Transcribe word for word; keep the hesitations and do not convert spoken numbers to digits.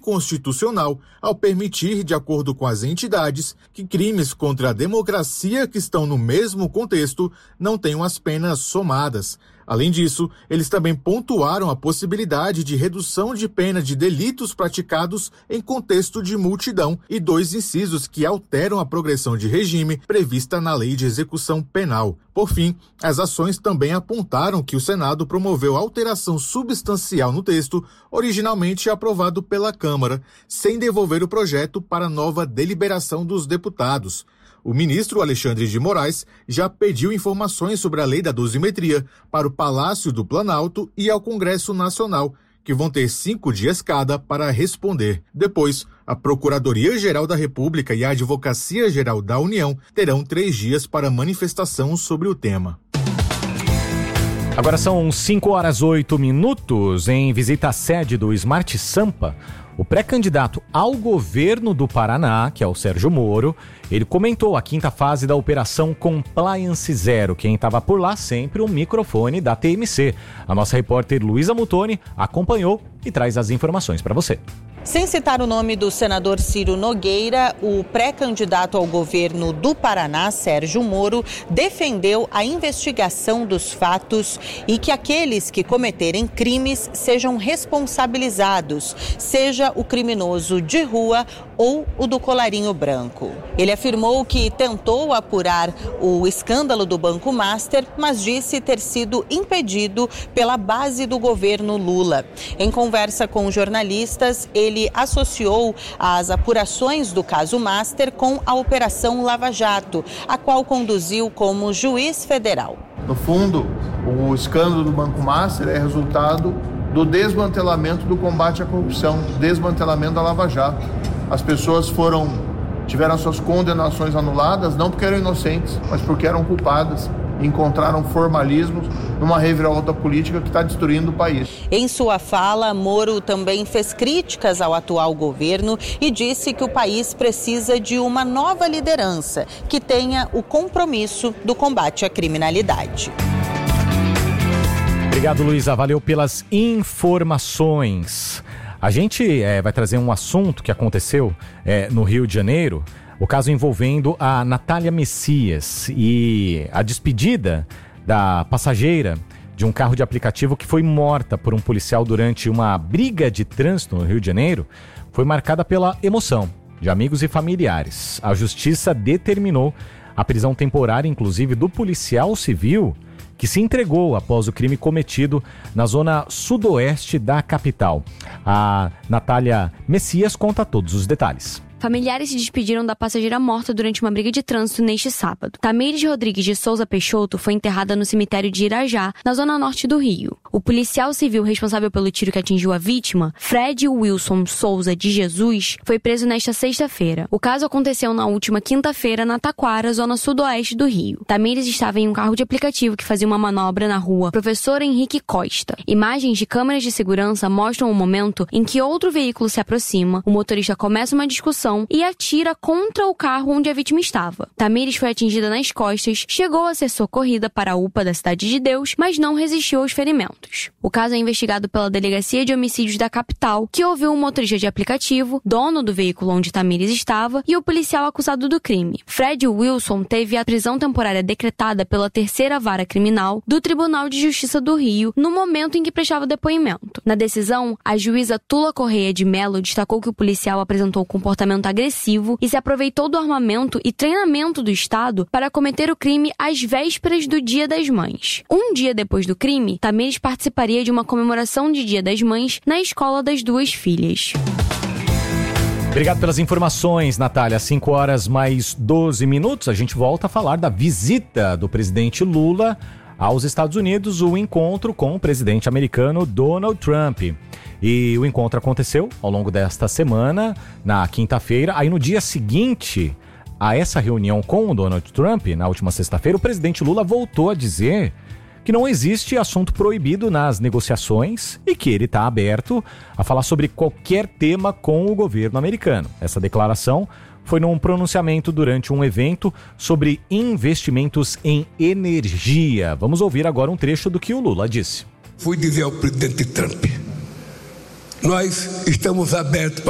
inconstitucional ao permitir, de acordo com as entidades, que crimes contra a democracia que estão no mesmo contexto não tenham as penas somadas. Além disso, eles também pontuaram a possibilidade de redução de pena de delitos praticados em contexto de multidão e dois incisos que alteram a progressão de regime prevista na Lei de Execução Penal. Por fim, as ações também apontaram que o Senado promoveu alteração substancial no texto originalmente aprovado pela Câmara, sem devolver o projeto para nova deliberação dos deputados. O ministro Alexandre de Moraes já pediu informações sobre a lei da dosimetria para o Palácio do Planalto e ao Congresso Nacional, que vão ter cinco dias cada para responder. Depois, a Procuradoria-Geral da República e a Advocacia-Geral da União terão três dias para manifestação sobre o tema. Agora são cinco horas oito minutos. Em visita à sede do Smart Sampa, o pré-candidato ao governo do Paraná, que é o Sérgio Moro, ele comentou a quinta fase da Operação Compliance Zero. Quem estava por lá sempre, o microfone da T M C. A nossa repórter Luísa Mutoni acompanhou e traz as informações para você. Sem citar o nome do senador Ciro Nogueira, o pré-candidato ao governo do Paraná, Sérgio Moro, defendeu a investigação dos fatos e que aqueles que cometerem crimes sejam responsabilizados, seja o criminoso de rua ou o do colarinho branco. Ele afirmou que tentou apurar o escândalo do Banco Master, mas disse ter sido impedido pela base do governo Lula. Em conversa com jornalistas, ele Ele associou as apurações do caso Master com a Operação Lava Jato, a qual conduziu como juiz federal. No fundo, o escândalo do Banco Master é resultado do desmantelamento do combate à corrupção, desmantelamento da Lava Jato. As pessoas foram, tiveram suas condenações anuladas, não porque eram inocentes, mas porque eram culpadas. Encontraram formalismos numa reviravolta política que está destruindo o país. Em sua fala, Moro também fez críticas ao atual governo e disse que o país precisa de uma nova liderança que tenha o compromisso do combate à criminalidade. Obrigado, Luísa. Valeu pelas informações. A gente é, vai trazer um assunto que aconteceu é, no Rio de Janeiro. O caso envolvendo a Natália Messias e a despedida da passageira de um carro de aplicativo que foi morta por um policial durante uma briga de trânsito no Rio de Janeiro foi marcada pela emoção de amigos e familiares. A justiça determinou a prisão temporária, inclusive, do policial civil que se entregou após o crime cometido na zona sudoeste da capital. A Natália Messias conta todos os detalhes. Familiares se despediram da passageira morta durante uma briga de trânsito neste sábado. Tamires Rodrigues de Souza Peixoto foi enterrada no cemitério de Irajá, na zona norte do Rio. O policial civil responsável pelo tiro que atingiu a vítima, Fred Wilson Souza de Jesus, foi preso nesta sexta-feira. O caso aconteceu na última quinta-feira na Taquara, zona sudoeste do Rio. Tamires estava em um carro de aplicativo que fazia uma manobra na rua Professor Henrique Costa. Imagens de câmeras de segurança mostram o momento em que outro veículo se aproxima, o motorista começa uma discussão e atira contra o carro onde a vítima estava. Tamires foi atingida nas costas, chegou a ser socorrida para a U P A da Cidade de Deus, mas não resistiu aos ferimentos. O caso é investigado pela Delegacia de Homicídios da capital, que ouviu o motorista de aplicativo, dono do veículo onde Tamires estava, e o policial acusado do crime. Fred Wilson teve a prisão temporária decretada pela terceira vara criminal do Tribunal de Justiça do Rio no momento em que prestava depoimento. Na decisão, a juíza Tula Correia de Mello destacou que o policial apresentou comportamento agressivo e se aproveitou do armamento e treinamento do Estado para cometer o crime às vésperas do Dia das Mães. Um dia depois do crime, Tamires participaria de uma comemoração de Dia das Mães na escola das duas filhas. Obrigado pelas informações, Natália. cinco horas mais doze minutos. A gente volta a falar da visita do presidente Lula aos Estados Unidos, o encontro com o presidente americano Donald Trump. E o encontro aconteceu ao longo desta semana, na quinta-feira. Aí no dia seguinte a essa reunião com o Donald Trump, na última sexta-feira, o presidente Lula voltou a dizer que não existe assunto proibido nas negociações e que ele está aberto a falar sobre qualquer tema com o governo americano. Essa declaração foi num pronunciamento durante um evento sobre investimentos em energia. Vamos ouvir agora um trecho do que o Lula disse. Fui dizer ao presidente Trump: nós estamos abertos para